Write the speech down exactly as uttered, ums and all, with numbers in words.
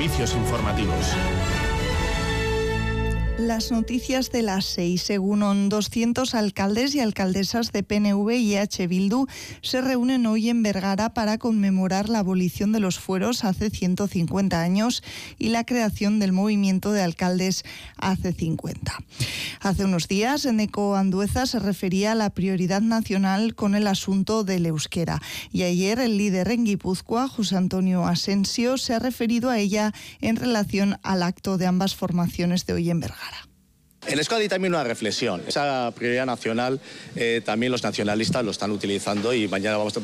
servicios informativos. Las noticias de las seis. Según doscientos alcaldes y alcaldesas de P N V y E H Bildu se reúnen hoy en Bergara para conmemorar la abolición de los fueros hace ciento cincuenta años y la creación del movimiento de alcaldes hace cincuenta. Hace unos días, Eneko Andueza se refería a la prioridad nacional con el asunto del euskera. Y ayer el líder en Guipúzcoa, José Antonio Asensio, se ha referido a ella en relación al acto de ambas formaciones de hoy en Bergara. En Euskadi también una reflexión. Esa prioridad nacional eh, también los nacionalistas lo están utilizando y mañana vamos a